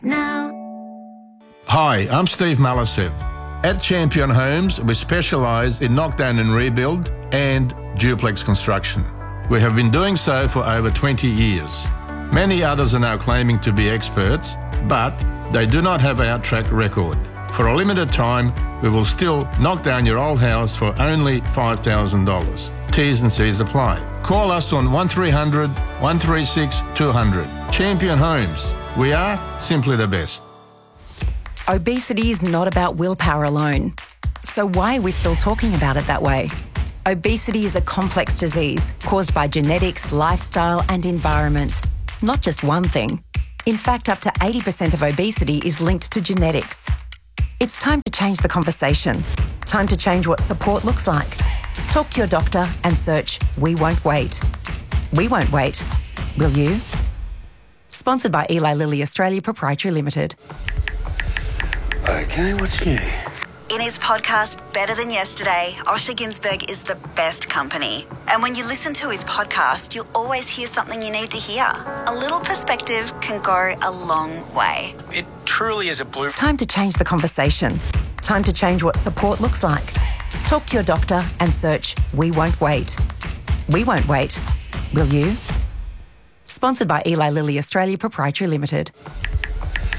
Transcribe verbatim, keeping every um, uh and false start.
now. Hi, I'm Steve Malisev. At Champion Homes, we specialise in knockdown and rebuild and duplex construction. We have been doing so for over twenty years. Many others are now claiming to be experts, but they do not have our track record. For a limited time, we will still knock down your old house for only five thousand dollars. T's and C's apply. Call us on one three hundred, one three six, two hundred. Champion Homes. We are simply the best. Obesity is not about willpower alone. So why are we still talking about it that way? Obesity is a complex disease caused by genetics, lifestyle and environment. Not just one thing. In fact, up to eighty percent of obesity is linked to genetics. It's time to change the conversation. Time to change what support looks like. Talk to your doctor and search We Won't Wait. We won't wait. Will you? Sponsored by Eli Lilly Australia Proprietary Limited. Okay, what's new? In his podcast, Better Than Yesterday, Osher Günsberg is the best company. And when you listen to his podcast, you'll always hear something you need to hear. A little perspective can go a long way. It truly is a blue... It's time to change the conversation. Time to change what support looks like. Talk to your doctor and search We Won't Wait. We won't wait. Will you? Sponsored by Eli Lilly Australia Proprietary Limited.